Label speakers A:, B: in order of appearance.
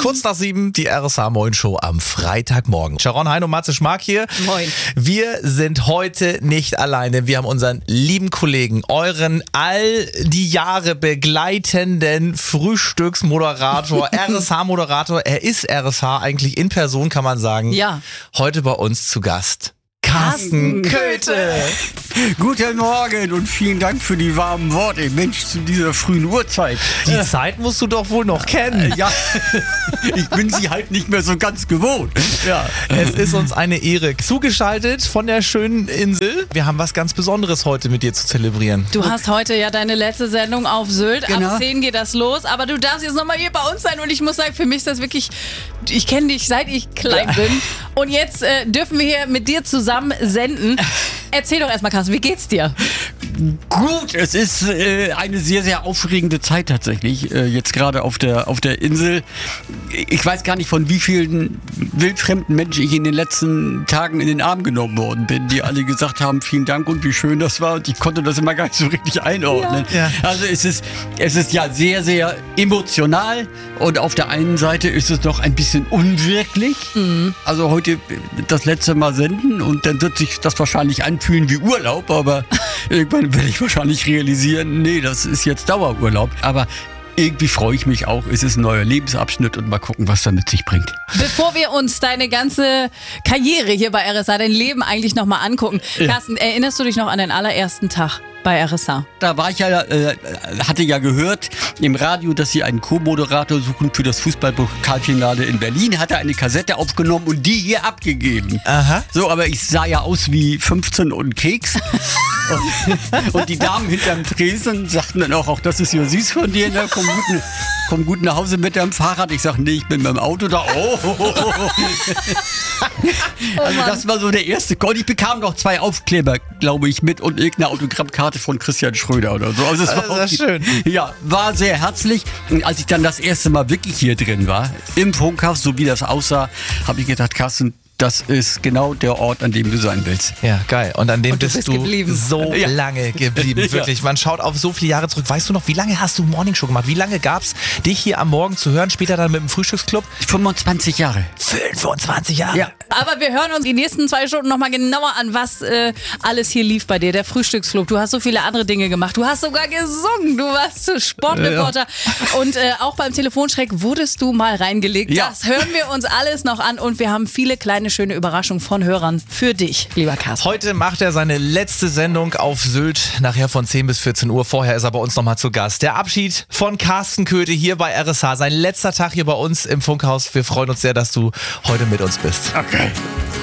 A: Kurz nach 7, die RSH Moin Show am Freitagmorgen. Sharon, Hein und Matze Schmark hier.
B: Moin.
A: Wir sind heute nicht alleine. Wir haben unseren lieben Kollegen, euren all die Jahre begleitenden Frühstücksmoderator, RSH-Moderator. Er ist RSH eigentlich in Person, kann man sagen.
B: Ja.
A: Heute bei uns zu Gast. Carsten Köthe.
C: Guten Morgen und vielen Dank für die warmen Worte. Mensch, zu dieser frühen Uhrzeit.
A: Die Zeit musst du doch wohl noch kennen.
C: Ja, ich bin sie halt nicht mehr so ganz gewohnt.
A: Ja, es ist uns eine Ehre. Zugeschaltet von der schönen Insel. Wir haben was ganz Besonderes heute mit dir zu zelebrieren.
B: Du hast heute ja deine letzte Sendung auf Sylt.
C: Genau.
B: Ab 10 geht das los. Aber du darfst jetzt nochmal hier bei uns sein. Und ich muss sagen, für mich ist das wirklich... Ich kenne dich, seit ich klein bin. Und jetzt dürfen wir hier mit dir zusammen senden. Erzähl doch erstmal, Carsten, wie geht's dir?
C: Gut, es ist eine sehr, sehr aufregende Zeit tatsächlich. Jetzt gerade auf der Insel. Ich weiß gar nicht, von wie vielen wildfremden Menschen ich in den letzten Tagen in den Arm genommen worden bin, die alle gesagt haben, vielen Dank und wie schön das war. Und ich konnte das immer gar nicht so richtig einordnen.
A: Ja.
C: Also es ist ja sehr, sehr emotional. Und auf der einen Seite ist es noch ein bisschen unwirklich. Also heute das letzte Mal senden und dann wird sich das wahrscheinlich anfühlen wie Urlaub, aber irgendwann werde ich wahrscheinlich realisieren, nee, das ist jetzt Dauerurlaub. Aber irgendwie freue ich mich auch. Es ist ein neuer Lebensabschnitt und mal gucken, was er mit sich bringt.
B: Bevor wir uns deine ganze Karriere hier bei RSH, dein Leben eigentlich nochmal angucken.
C: Ja.
B: Carsten, erinnerst du dich noch an den allerersten Tag bei RSH?
C: Da war ich ja, hatte ja gehört im Radio, dass sie einen Co-Moderator suchen für das Fußballpokalfinale in Berlin. Hatte eine Kassette aufgenommen und die hier abgegeben.
A: Aha.
C: So, aber ich sah ja aus wie 15 und Keks. und die Damen hinterm Tresen sagten dann auch, das ist ja süß von dir, ne? Komm gut nach Hause mit deinem Fahrrad. Ich sag, nee, ich bin mit dem Auto da. Also das war so der erste Call. Ich bekam noch 2 Aufkleber, glaube ich, mit und irgendeine Autogrammkarte von Christian Schröder oder so. Also es war
A: Das ist schön.
C: Ja, war sehr herzlich. Und als ich dann das erste Mal wirklich hier drin war, im Funkhaus, so wie das aussah, habe ich gedacht, Carsten, das ist genau der Ort, an dem du sein willst.
A: Ja, geil. Und an dem
B: Und du
A: bist
B: bist
A: du
B: geblieben.
A: so
C: Ja.
A: lange geblieben.
C: Ja.
A: Wirklich. Man schaut auf so viele Jahre zurück. Weißt du noch, wie lange hast du Morningshow gemacht? Wie lange gab's dich hier am Morgen zu hören? Später dann mit dem Frühstücksclub?
C: 25 Jahre.
A: 25 Jahre.
C: Ja.
B: Aber wir hören uns die nächsten 2 Stunden nochmal genauer an, was alles hier lief bei dir. Der Frühstücksclub, du hast so viele andere Dinge gemacht. Du hast sogar gesungen, du warst Sportreporter. Und auch beim Telefonschreck wurdest du mal reingelegt.
C: Ja.
B: Das hören wir uns alles noch an und wir haben viele kleine schöne Überraschungen von Hörern für dich, lieber Carsten.
A: Heute macht er seine letzte Sendung auf Sylt, nachher von 10 bis 14 Uhr. Vorher ist er bei uns nochmal zu Gast. Der Abschied von Carsten Köthe hier bei RSH. Sein letzter Tag hier bei uns im Funkhaus. Wir freuen uns sehr, dass du heute mit uns bist.
C: Okay.